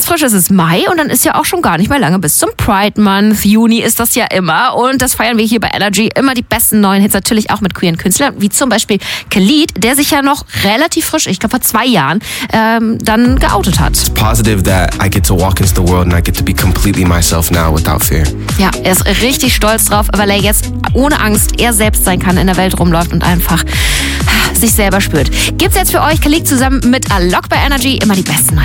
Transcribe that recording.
Ganz frisch ist es Mai und dann ist ja auch schon gar nicht mehr lange bis zum Pride Month. Juni ist das ja immer und das feiern wir hier bei Energy. Immer die besten neuen Hits, natürlich auch mit queeren Künstlern, wie zum Beispiel Khalid, der sich ja noch relativ frisch, ich glaube vor 2 Jahren, dann geoutet hat. It's positive that I get to walk into the world and I get to be completely myself now without fear. Ja, er ist richtig stolz drauf, weil er jetzt ohne Angst er selbst sein kann, in der Welt rumläuft und einfach sich selber spürt. Gibt's jetzt für euch Khalid zusammen mit Alok bei Energy, immer die besten neuen.